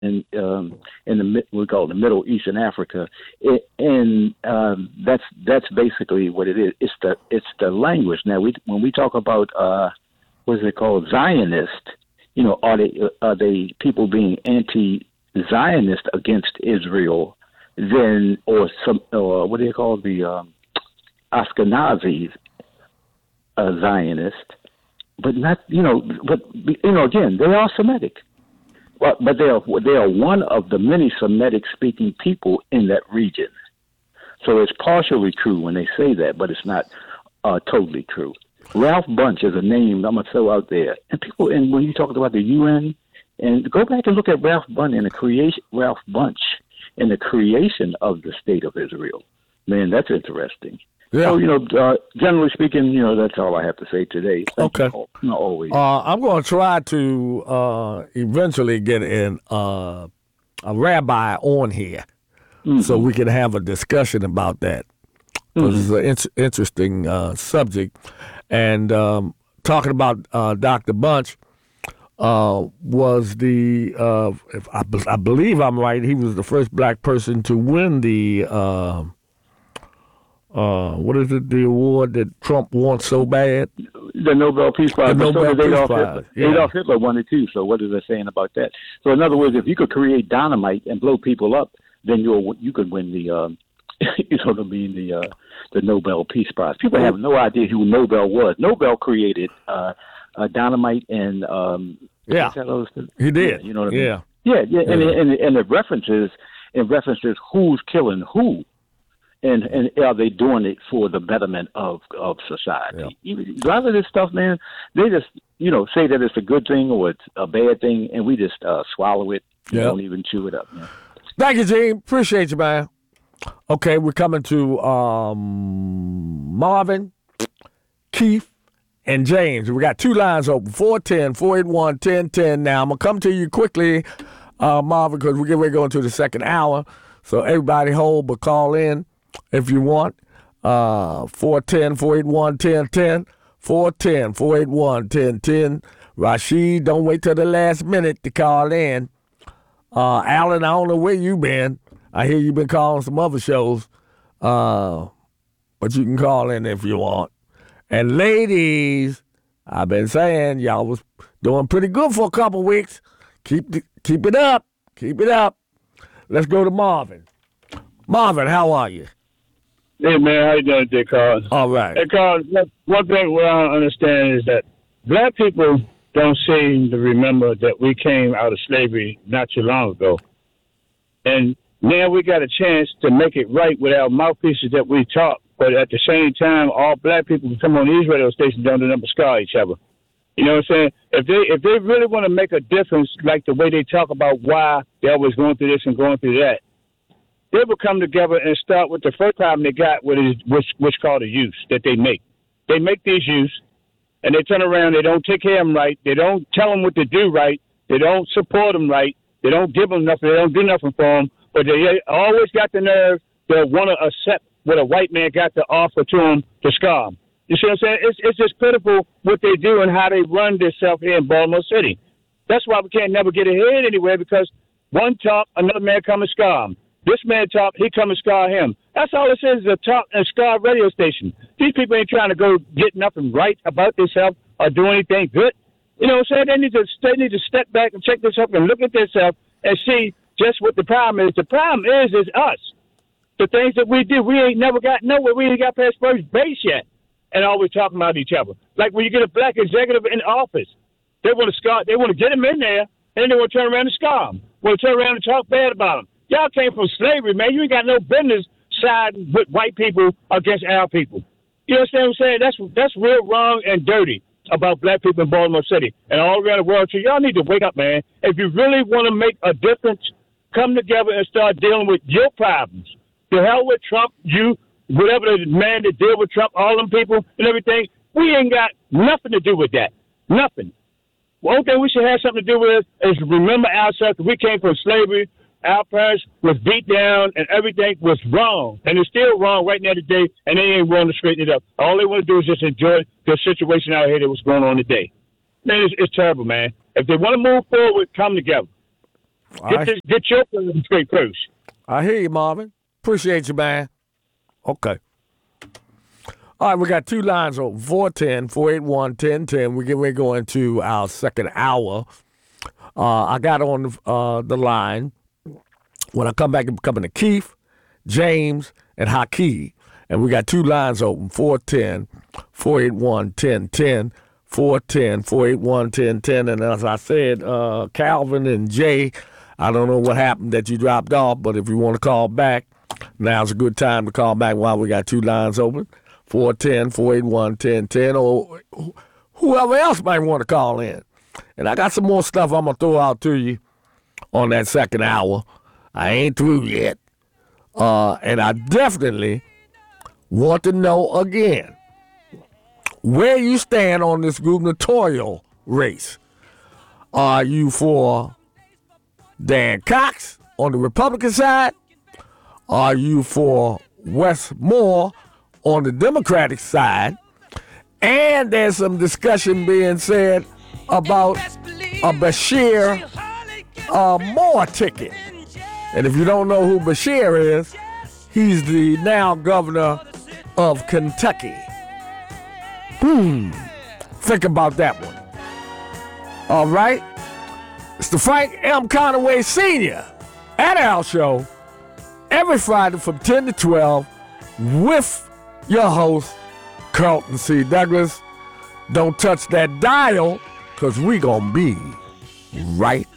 in we call it the Middle East and Africa, and that's basically what it is. It's the language. Now, when we talk about what is it called, Zionist, are they people being anti-Zionist against Israel? Then, or what do you call the Ashkenazi Zionist? But not, again, they are Semitic. Well, but they are one of the many Semitic-speaking people in that region. So it's partially true when they say that, but it's not totally true. Ralph Bunche is a name I'm going to throw out there. And when you talk about the UN, and go back and look at Ralph Bunche and the creation of the State of Israel. Man, that's interesting. Yeah. So, generally speaking, that's all I have to say today. Thank okay. You always. I'm going to try to eventually get a rabbi on here so we can have a discussion about that. Because it's an interesting subject. And talking about Dr. Bunche was I believe I'm right, he was the first black person to win the what is it? The award that Trump wants so bad? The Nobel Peace Prize. The Nobel Peace Prize. Adolf Hitler won it too. So what is that saying about that? So in other words, if you could create dynamite and blow people up, then you could win the the Nobel Peace Prize. People have no idea who Nobel was. Nobel created dynamite and he did. You know what I mean? Yeah. Yeah. And it references who's killing who. And are they doing it for the betterment of society? Yeah. A lot of this stuff, man, they just, say that it's a good thing or it's a bad thing, and we just swallow it and don't even chew it up. Man. Thank you, Gene. Appreciate you, man. Okay, we're coming to Marvin, Keith, and James. We got two lines open, 410-481-1010. Now, I'm going to come to you quickly, Marvin, because we're getting ready to go into the second hour. So everybody hold, but call in if you want. 410-481-1010. 410-481-1010. Rashid, don't wait till the last minute to call in. Alan, I don't know where you been. I hear you've been calling some other shows. But you can call in if you want. And ladies, I've been saying y'all was doing pretty good for a couple weeks. Keep it up. Keep it up. Let's go to Marvin. Marvin, how are you? Hey, man, how you doing today, Carl? All right. Hey, Carl, one thing what I don't understand is that black people don't seem to remember that we came out of slavery not too long ago. And now we got a chance to make it right with our mouthpieces that we talk. But at the same time, all black people who come on these radio stations don't do scar each other. You know what I'm saying? If they really want to make a difference, like the way they talk about why they're always going through this and going through that, they will come together and start with the first problem they got, which called the youth that they make. They make these youth, and they turn around. They don't take care of them right. They don't tell them what to do right. They don't support them right. They don't give them nothing. They don't do nothing for them. But they always got the nerve to want to accept what a white man got to offer to them to scar them. You see what I'm saying? It's just pitiful what they do and how they run themselves here in Baltimore City. That's why we can't never get ahead anywhere, because one talk, another man come and scar him. This man talk, he come and scar him. That's all it is a talk and scar radio station. These people ain't trying to go get nothing right about themselves or do anything good. You know what I'm saying? They need to step back and check themselves and look at themselves and see just what the problem is. The problem is us. The things that we do, we ain't never got nowhere. We ain't got past first base yet. And always talking about each other. Like when you get a black executive in office, they want to get him in there, and then they want to turn around and scar him. Want to turn around and talk bad about him. Y'all came from slavery, man. You ain't got no business siding with white people against our people. You understand what I'm saying? That's real wrong and dirty about black people in Baltimore City and all around the world. So y'all need to wake up, man. If you really want to make a difference, come together and start dealing with your problems. The hell with Trump, whatever the man that deal with Trump, all them people and everything, we ain't got nothing to do with that. Nothing. One thing we should have something to do with is remember ourselves. We came from slavery. Our parents was beat down and everything was wrong. And it's still wrong right now today, and they ain't willing to straighten it up. All they want to do is just enjoy the situation out here that was going on today. Man, it's terrible, man. If they want to move forward, come together. Get your plans straight first. I hear you, Marvin. Appreciate you, man. Okay. All right, we got two lines open, 410-481-1010. We're going to our second hour. I got on the line. When I come back, I'm coming to Keith, James, and Haki. And we got two lines open, 410-481-1010, 410-481-1010. And as I said, Calvin and Jay, I don't know what happened that you dropped off, but if you want to call back, now's a good time to call back while we got two lines open, 410-481-1010, or whoever else might want to call in. And I got some more stuff I'm going to throw out to you on that second hour. I ain't through yet. And I definitely want to know again where you stand on this gubernatorial race. Are you for Dan Cox on the Republican side? Are you for Wes Moore on the Democratic side? And there's some discussion being said about a Bashir Moore ticket. And if you don't know who Bashir is, he's the now governor of Kentucky. Think about that one. All right. It's the Frank M. Conaway Sr. at our show every Friday from 10 to 12 with your host, Carlton C. Douglas. Don't touch that dial, because we going to be right